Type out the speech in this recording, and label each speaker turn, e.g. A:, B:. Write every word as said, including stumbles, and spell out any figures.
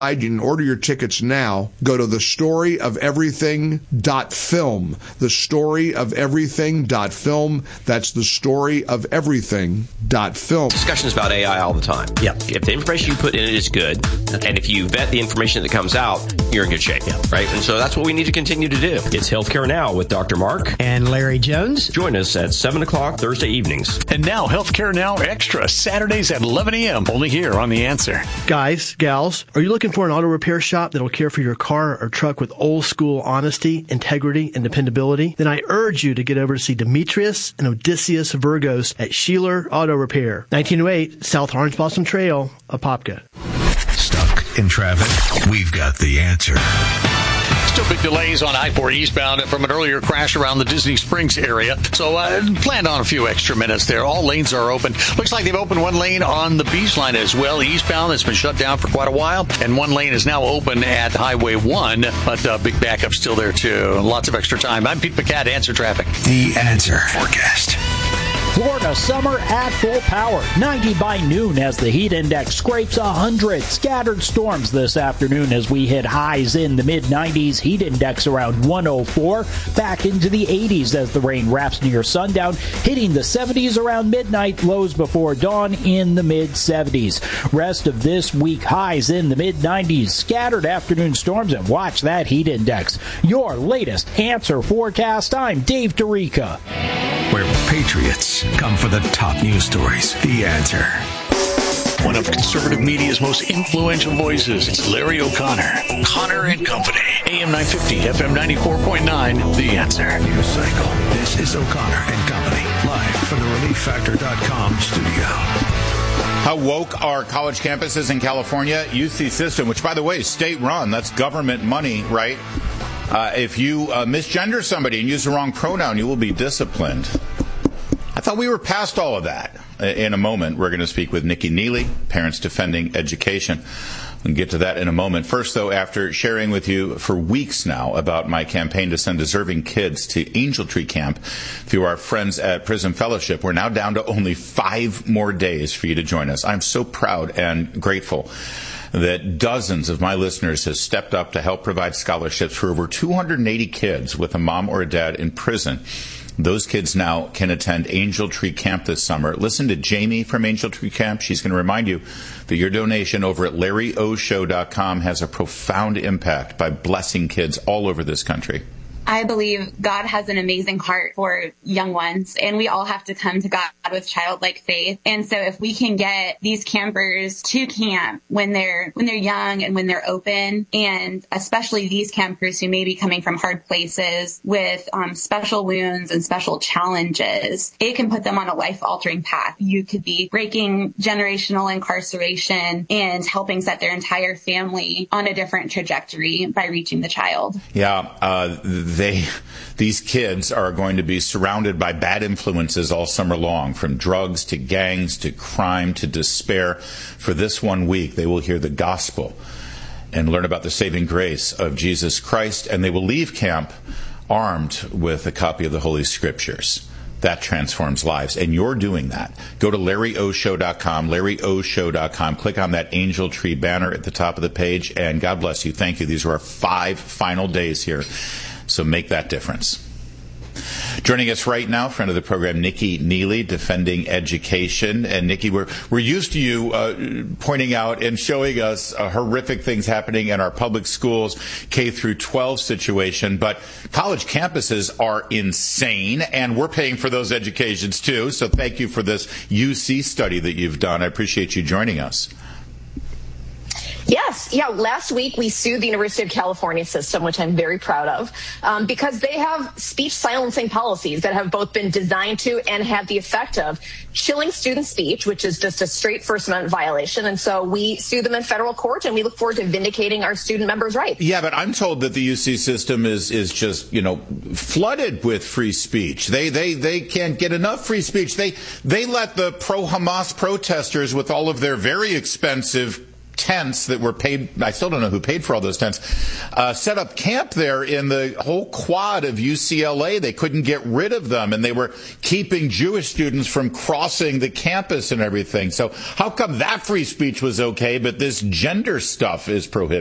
A: You can order your tickets now. Go to the story of everything dot film. The story of everything dot film. That's the story of everything dot film.
B: Discussions about A I all the time.
C: Yeah.
B: If the information you put in it is good, and if you vet the information that comes out, you're in good shape. Yeah. Right? And so that's what we need to continue to do. It's Healthcare Now with Doctor Mark
C: and Larry Jones.
B: Join us at seven o'clock Thursday evenings.
D: And now Healthcare Now Extra, Saturdays at eleven a.m. Only here on The Answer.
E: Guys, gals, are you looking for an auto repair shop that'll care for your car or truck with old school honesty, integrity, and dependability? Then I urge you to get over to see Demetrius and Odysseus Virgos at Sheeler Auto Repair, nineteen oh eight South Orange Blossom Trail, Apopka.
F: Stuck in traffic? We've got the answer.
D: Still big delays on I four eastbound from an earlier crash around the Disney Springs area. So uh, planned on a few extra minutes there. All lanes are open. Looks like they've opened one lane on the Beach Line as well. Eastbound, that's been shut down for quite a while. And one lane is now open at Highway one. But uh, big backup still there, too. Lots of extra time. I'm Pete McCat, Answer Traffic.
F: The Answer Forecast.
G: Florida summer at full power. ninety by noon as the heat index scrapes one hundred. Scattered storms this afternoon as we hit highs in the mid nineties. Heat index around one oh four. Back into the eighties as the rain wraps near sundown. Hitting the seventies around midnight. Lows before dawn in the mid seventies. Rest of this week, highs in the mid nineties. Scattered afternoon storms, and watch that heat index. Your latest Answer Forecast. I'm Dave Dorica.
F: Where Patriots come for the top news stories. The Answer.
D: One of conservative media's most influential voices. It's Larry O'Connor. Connor and Company. A M nine fifty, F M ninety-four point nine. The Answer.
F: News cycle. This is O'Connor and Company. Live from the relief factor dot com studio.
H: How woke are college campuses in California? U C system, which, by the way, is state-run. That's government money, right? Uh, if you uh, misgender somebody and use the wrong pronoun, you will be disciplined. I thought we were past all of that. In a moment, we're going to speak with Nikki Neely, Parents Defending Education. We'll get to that in a moment. First, though, after sharing with you for weeks now about my campaign to send deserving kids to Angel Tree Camp through our friends at Prison Fellowship, we're now down to only five more days for you to join us. I'm so proud and grateful that dozens of my listeners have stepped up to help provide scholarships for over two hundred eighty kids with a mom or a dad in prison. Those kids now can attend Angel Tree Camp this summer. Listen to Jamie from Angel Tree Camp. She's going to remind you that your donation over at larry o show dot com has a profound impact by blessing kids all over this country.
I: I believe God has an amazing heart for young ones, and we all have to come to God with childlike faith. And so if we can get these campers to camp when they're when they're young and when they're open, and especially these campers who may be coming from hard places with um, special wounds and special challenges, it can put them on a life-altering path. You could be breaking generational incarceration and helping set their entire family on a different trajectory by reaching the child.
H: Yeah, uh, They, these kids are going to be surrounded by bad influences all summer long, from drugs to gangs to crime to despair. For this one week, they will hear the gospel and learn about the saving grace of Jesus Christ, and they will leave camp armed with a copy of the Holy Scriptures. That transforms lives, and you're doing that. Go to larry o show dot com, larry o show dot com. Click on that Angel Tree banner at the top of the page, and God bless you. Thank you. These are our five final days here. So make that difference. Joining us right now, friend of the program, Nikki Neely, Defending Education. And Nikki, we're we're used to you uh, pointing out and showing us uh, horrific things happening in our public schools, K through twelve situation. But college campuses are insane, and we're paying for those educations too. So thank you for this U C study that you've done. I appreciate you joining us.
J: Yes. Yeah. Last week, we sued the University of California system, which I'm very proud of, um, because they have speech silencing policies that have both been designed to and have the effect of chilling student speech, which is just a straight First Amendment violation. And so we sue them in federal court, and we look forward to vindicating our student members' rights.
H: Yeah, but I'm told that the U C system is is just, you know, flooded with free speech. They they they can't get enough free speech. They they let the pro-Hamas protesters with all of their very expensive tents that were paid. I still don't know who paid for all those tents. Uh, set up camp there in the whole quad of U C L A. They couldn't get rid of them, and they were keeping Jewish students from crossing the campus and everything. So how come that free speech was okay, but this gender stuff is prohibited?